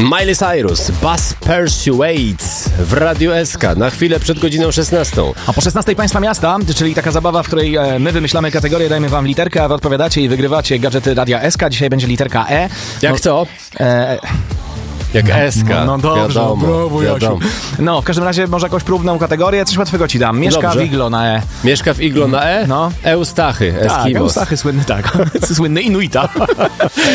Miley Cyrus, Bus Persuades w Radiu SK na chwilę przed godziną 16. A po 16 Państwa Miasta, czyli taka zabawa, w której my wymyślamy kategorię, dajemy wam literkę, a wy odpowiadacie i wygrywacie gadżety Radia SK. Dzisiaj będzie literka E. Jak co? Jak SK. No dobrze, wiadomo, brawo, wiadomo. No, w każdym razie może jakąś próbną kategorię, coś łatwego ci dam. Mieszka Dobrze. w iglo na E. Mieszka w iglo na E? No. Eustachy, Tak, Eskimos. Eustachy słynny, tak. Słynny Inuita.